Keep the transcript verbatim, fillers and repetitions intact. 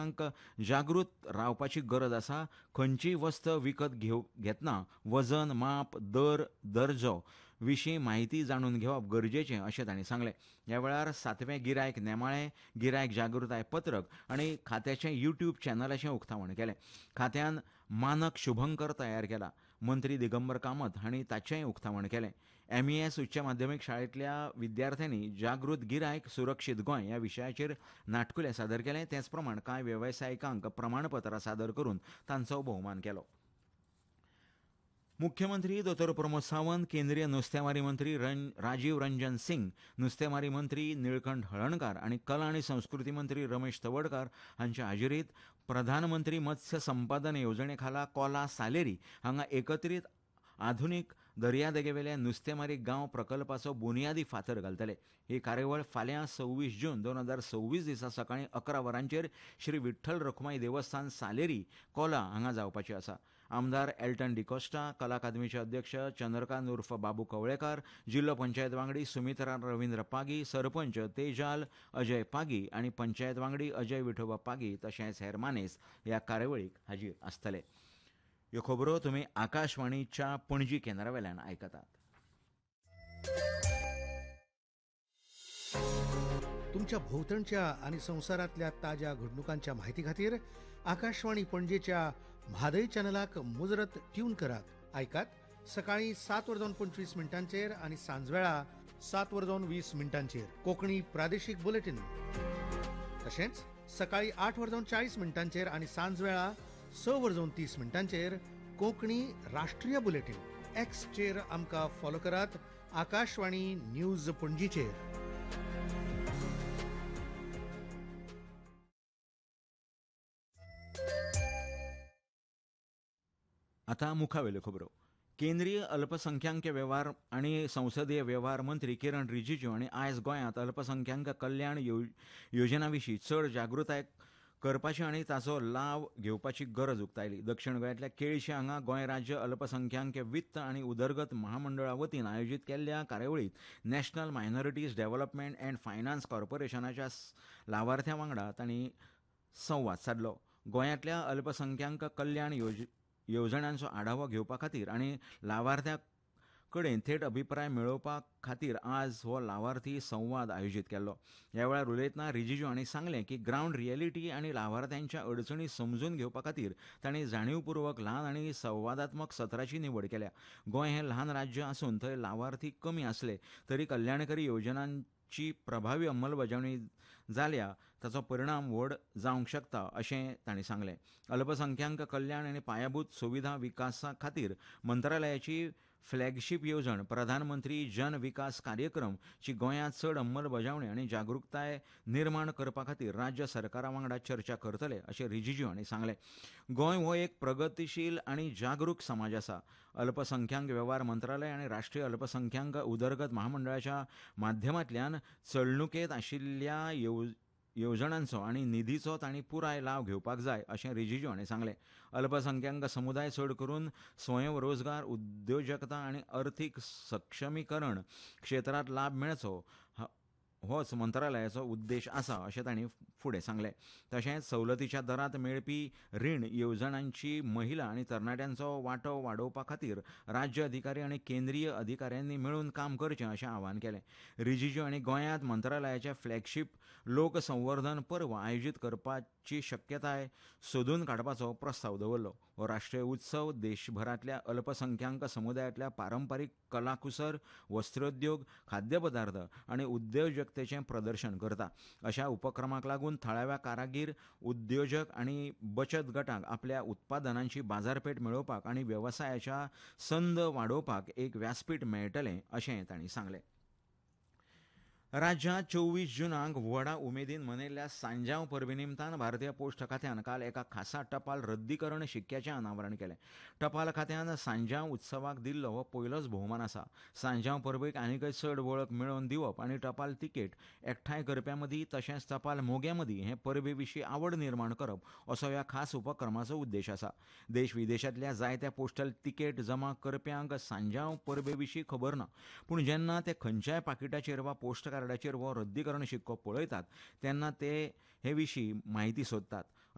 सगळ्यांक जागृत रावपाची गरज आसा. खंयचीय वस्त विकत घेव घेतना वजन, माप, दर, दर्जो विशीं म्हायती जाणून घेवप गरजेचें अशें तांणी सांगलें. ह्या वेळार सातवें गिरायक नेमाळें गिरायक जागृताय पत्रक आनी खात्याचें युट्यूब चॅनलाचें उक्तावण केलें. खात्यान मानक शुभंकर तयार केला. मंत्री दिगंबर कामत हांणी ताचेंय उक्तावण केलें. एम ई एस उच्च माध्यमीक शाळेंतल्या विद्यार्थ्यांनी जागृत गिरायक सुरक्षीत गोंय ह्या विशयाचेर नाटकुलें सादर केलें. तेच प्रमाण कांय वेवसायिकांक प्रमाणपत्रां सादर करून तांचो भोवमान केलो. मुख्यमंत्री दोतोर प्रमोद सावंत, केंद्रीय नुस्तेमारी मंत्री राजीव रंजन सिंग, नुस्तेमारी मंत्री निळकंठ हळर्णकार आनी कला आनी संस्कृती मंत्री रमेश तवडकार हांचे हाजेरींत प्रधानमंत्री मत्स्य संपादन येवजणे खाला कोला सालेरी हांगा एकत्रीत आधुनीक दर्यादेगेवेल्या नुस्तेमारी गांव प्रकल्पाचो बुनयादी फातर घालतले. ही कार्यावळ फाल्यां सव्वीस जून दोन हजार सव्वीस दिसा सकाळीं अकरा वरांचेर श्री विठ्ठल रखुमाई देवस्थान सालेरी कोला हांगा जावपाची आसा. आमदार एल्टन डिकोस्टा, कला अकादमीचे अध्यक्ष चंद्रकांत उर्फ बाबू कवळेकार, जिल्लो पंचायत वांगडी सुमित्रा रवींद्र पागी, सरपंच तेजाल अजय पागी आनी पंचायत वांगडी अजय विठोबा पागी तशेंच हेर मानेस्त ह्या कार्यावळीक हाजीर आसतले. ह्यो खबरो तुमी आकाशवाणीच्या पणजी केंद्रावेल्यान आयकतात. तुमच्या भोवतणच्या आणि संवसारांतल्या ताज्या घडणुकांच्या म्हायती खातीर आकाशवाणी पणजेच्या म्हादय चॅनलाक मुजरत ट्यून करात. आयकात सकाळीं सात वरदोन पंचवीस मिनटांचेर आनी सांजवेळा सात वरदोन वीस मिनटांचेर कोंकणी प्रादेशीक बुलेटिन. तशेंच सकाळीं आठ वरदोन चाळीस मिनटांचेर आनी सांजवेळा स वरदोन तीस मिनटांचेर कोंकणी राष्ट्रीय बुलेटिन. एक्सचेर आमकां फॉलो करात. आकाशवाणी न्यूज पणजीचेर. आतां मुखावेल्यो खबरो. केंद्रीय अल्पसंख्याक वेव्हार आनी संसदीय वेव्हार मंत्री किरण रिजिजू हांणी आयज गोंयांत अल्पसंख्याक कल्याण येवजना विशीं चड जागृताय करपाची आनी ताचो लाव घेवपाची गरज उक्तायली. दक्षिण गोंयांतल्या केळशे हांगा गोंय राज्य अल्पसंख्याक वित्त आनी उदरगत महामंडळा वतीन आयोजीत केल्ल्या कार्यावळींत national minorities development and finance कॉर्पोरेशनाच्या लावार्थ्यां वांगडा तांणी संवाद सादलो. गोंयांतल्या अल्पसंख्याक कल्याण येवज येवजण्यांचो आढावो घेवपा खातीर आनी लावार्थ्यां कडेन थेट अभिप्राय मेळोवपा खातीर आज हो लावार्थी संवाद आयोजीत केल्लो. ह्या वेळार उलयतना रिजिजू हांणी सांगलें की ग्रावंड रियलिटी आनी लावार्थ्यांच्या अडचणी समजून घेवपा खातीर तांणी जाणीवपूर्वक ल्हान आनी संवादात्मक सत्राची निवड केल्या. गोंय हें ल्हान राज्य आसून थंय लावार्थी कमी आसले तरी कल्याणकारी येवजण्यांची प्रभावी अंमलबजावणी जाल्या ताचो परिणाम व्हड जावंक शकता अशें तांणी सांगलें. अल्पसंख्याक कल्याण आनी पायाभूत सुविधा विकासा खातीर मंत्रालयाची फ्लॅगशीप येवजण प्रधानमंत्री जन विकास कार्यक्रम ची गोंयांत चड अंमलबजावणी आनी जागृताय निर्माण करपा खातीर राज्य सरकारा वांगडा चर्चा करतले अशें रिजिजू हांणी सांगलें. गोंय हो एक प्रगतीशील आनी जागरूक समाज आसा. अल्पसंख्याक वेव्हार मंत्रालय आनी राष्ट्रीय अल्पसंख्याक उदरगत महामंडळाच्या माध्यमांतल्यान चलणुकेंत आशिल्ल्या येवज येवजण्यांचो आनी निधीचो तांणी पुराय लाव घेवपाक जाय अशें रिजिजू हांणी सांगलें. अल्पसंख्याक समुदाय चड करून स्वयंरोजगार, उद्योजकता आनी अर्थीक सक्षमीकरण क्षेत्रांत लाभ मेळचो होच मंत्रालयाचो उद्देश आसा अशें तांणी फुडें सांगलें. तशेंच सवलतीच्या दरांत मेळपी रीण येवजण्यांची महिला आनी तरणाट्यांचो वांटो वाडोवपा खातीर राज्य अधिकारी आनी केंद्रीय अधिकाऱ्यांनी मेळून काम करचें अशें आवाहन केलें. रिजिजू हांणी गोंयांत मंत्रालयाचे फ्लॅगशीप लोकसंवर्धन पर्व आयोजीत करपाची शक्यताय सोदून काडपाचो प्रस्ताव दवरलो. हो राष्ट्रीय उत्सव देशभरांतल्या अल्पसंख्याक समुदायांतल्या पारंपारीक कलाकुसर, वस्त्रोद्योग, खाद्यपदार्थ आनी उद्योजकतेचें प्रदर्शन करता. अशा उपक्रमाक लागून थळाव्या कारागीर, उद्योजक आनी बचत गटांक आपल्या उत्पादनांची बाजारपेठ मेळोवपाक आनी वेवसायाच्या संद वाडोवपाक एक व्यासपीठ मेळटलें अशें तांणी सांगलें. राज्यांत चोवीस जुनाक व्हडा उमेदीन मनयल्ल्या सांजाव परबे निमतान भारतीय पोस्ट खात्यान काल एका खासा टपाल रद्दीकरण शिक्क्याचें अनावरण केलें. टपाल खात्यान सांजाव उत्सवाक दिल्लो हो पयलोच भोवमान आसा. सांजाव परबेक आनीकय चड वळख मेळोवन दिवप आनी टपाल तिकेट एकठांय करप्यां मदीं तशेंच टपाल मोग्यां मदीं हे परबे विशीं आवड निर्माण करप असो ह्या खास उपक्रमाचो उद्देश आसा. देश विदेशांतल्या जायत्या पोस्टल तिकेट जमा करप्यांक सांजाव परबे विशीं खबर ना, पूण जेन्ना ते खंयच्याय पाकिटाचेर वा पोस्ट कार्डाचेर हो रद्दीकरण शिक्को पळयतात तेन्ना ते हे विशीं म्हायती सोदतात.